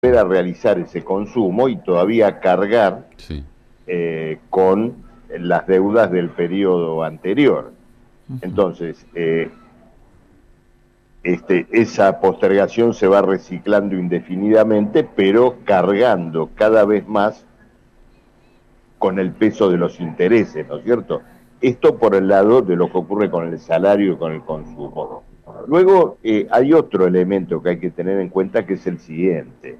pueda realizar ese consumo y todavía cargar Sí. con las deudas del periodo anterior. Entonces, esa postergación se va reciclando indefinidamente, pero cargando cada vez más con el peso de los intereses, ¿no es cierto? Esto por el lado de lo que ocurre con el salario y con el consumo. Luego, hay otro elemento que hay que tener en cuenta, que es el siguiente.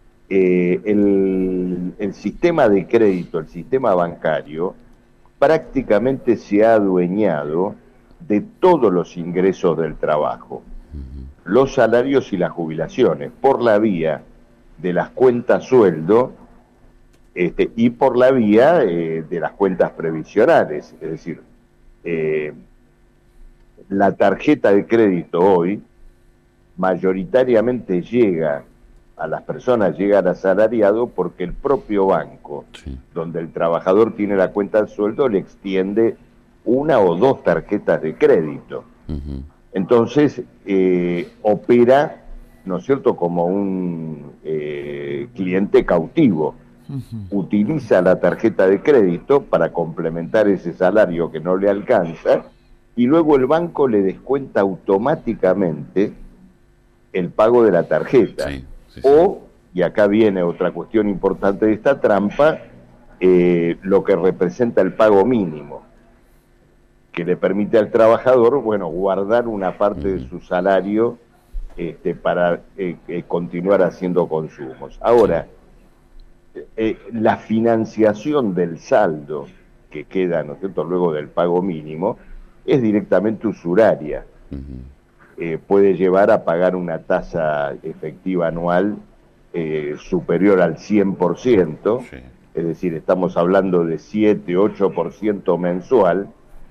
El sistema de crédito, el sistema bancario, prácticamente se ha adueñado de todos los ingresos del trabajo, los salarios y las jubilaciones, por la vía de las cuentas sueldo, y por la vía de las cuentas previsionales. Es decir, eh, la tarjeta de crédito hoy mayoritariamente llega a las personas, llega al asalariado, porque el propio banco, Sí. donde el trabajador tiene la cuenta de sueldo, le extiende una o dos tarjetas de crédito. Ujú. Entonces, opera, ¿no es cierto?, como un cliente cautivo. Utiliza la tarjeta de crédito para complementar ese salario que no le alcanza, y luego el banco le descuenta automáticamente el pago de la tarjeta. Sí, sí, sí. O, y acá viene otra cuestión importante de esta trampa, lo que representa el pago mínimo, que le permite al trabajador, bueno, guardar una parte de Ujú. su salario, para continuar haciendo consumos. Sí. Ahora, la financiación del saldo que queda, ¿no es cierto?, luego del pago mínimo, es directamente usuraria. Ujú. Puede llevar a pagar una tasa efectiva anual superior al 100%, Sí. es decir, estamos hablando de 7-8% mensual,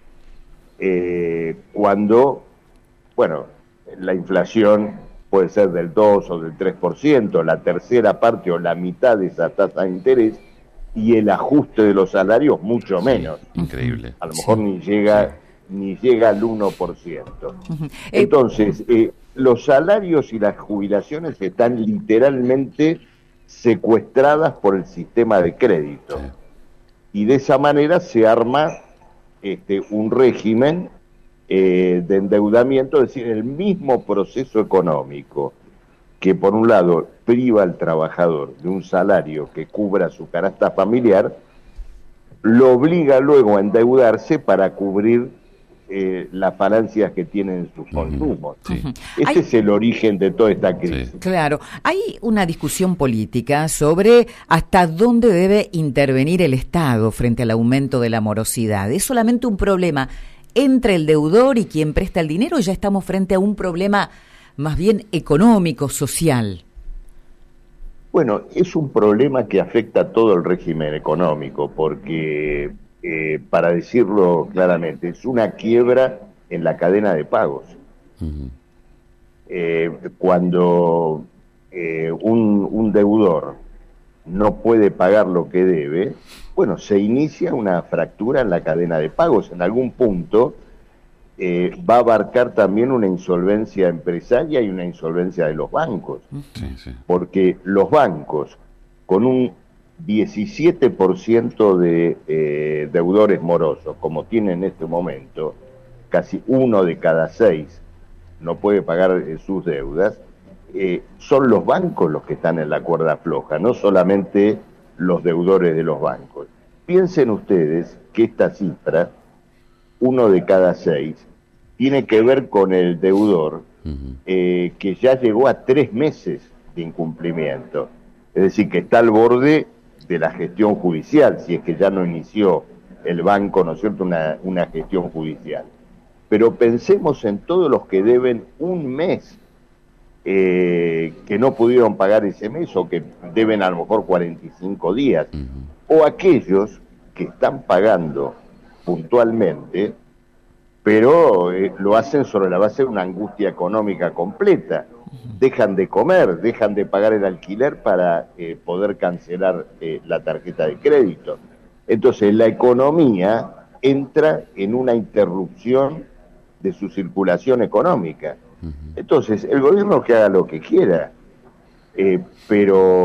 cuando, bueno, la inflación puede ser del 2 o del 3%, la tercera parte o la mitad de esa tasa de interés, y el ajuste de los salarios mucho Sí, menos. increíble. A lo mejor Sí. Sí. ni llega al 1%. Ujú. Entonces, los salarios y las jubilaciones están literalmente secuestradas por el sistema de Sí. crédito. Y de esa manera se arma un régimen de endeudamiento, es decir, el mismo proceso económico que por un lado priva al trabajador de un salario que cubra su canasta familiar, lo obliga luego a endeudarse para cubrir las falencias que tienen en sus Ujú. consumos. Sí. Ese Hay, es el origen de toda esta Sí. crisis. claro, hay una discusión política sobre hasta dónde debe intervenir el Estado frente al aumento de la morosidad. ¿Es solamente un problema entre el deudor y quien presta el dinero, o ya estamos frente a un problema más bien económico, social? Bueno, es un problema que afecta a todo el régimen económico, porque, para decirlo claramente, es una quiebra en la cadena de pagos. Ujú. Cuando un deudor no puede pagar lo que debe, bueno, se inicia una fractura en la cadena de pagos. En algún punto va a abarcar también una insolvencia empresaria y una insolvencia de los bancos, Sí, sí. porque los bancos, con un 17% de deudores morosos, como tiene en este momento, casi uno de cada 6 no puede pagar sus deudas, son los bancos los que están en la cuerda floja, no solamente los deudores de los bancos. Piensen ustedes que esta cifra, uno de cada 6, tiene que ver con el deudor Ujú. que ya llegó a 3 meses de incumplimiento. Es decir, que está al borde de la gestión judicial, si es que ya no inició el banco, ¿no es cierto?, una gestión judicial. Pero pensemos en todos los que deben un mes, que no pudieron pagar ese mes, o que deben a lo mejor 45 días, Ujú. o aquellos que están pagando puntualmente, pero lo hacen sobre la base de una angustia económica completa. Dejan de comer, dejan de pagar el alquiler para poder cancelar la tarjeta de crédito. Entonces la economía entra en una interrupción de su circulación económica. Entonces el gobierno que haga lo que quiera, pero